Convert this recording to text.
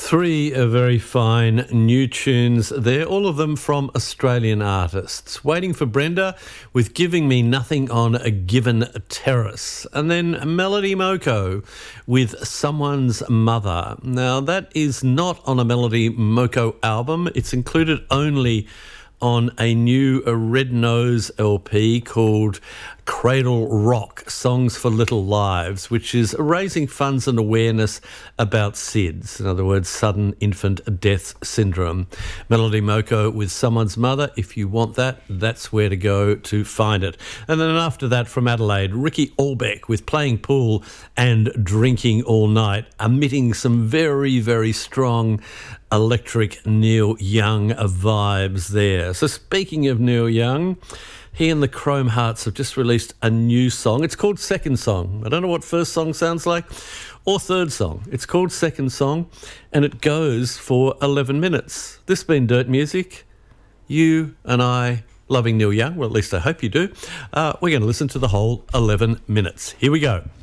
Three very fine new tunes there, all of them from Australian artists. Waiting for Brenda with Giving Me Nothing on a Given Terrace. And then Melody Moko with Someone's Mother. Now, that is not on a Melody Moko album. It's included only on a new Red Nose LP called Cradle Rock, Songs for Little Lives, which is raising funds and awareness about SIDS, in other words, sudden infant death syndrome. Melody Moko with Someone's Mother. If you want that, that's where to go to find it. And then after that, from Adelaide, Ricky Allbeck with Playing Pool and Drinking All Night, emitting some very, very strong electric Neil Young vibes there. So speaking of Neil Young, he and the Chrome Hearts have just released a new song. It's called Second Song. I don't know what first song sounds like or third song. It's called Second Song, and it goes for 11 minutes. This has been Dirt Music. You and I loving Neil Young. Well, at least I hope you do. We're going to listen to the whole 11 minutes. Here we go.